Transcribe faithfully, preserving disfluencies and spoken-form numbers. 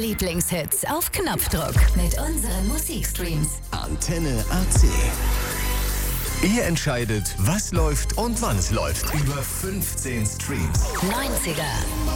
Lieblingshits auf Knopfdruck mit unseren Musikstreams. Antenne A C. Ihr entscheidet, was läuft und wann es läuft. Über fünfzehn Streams. neunziger,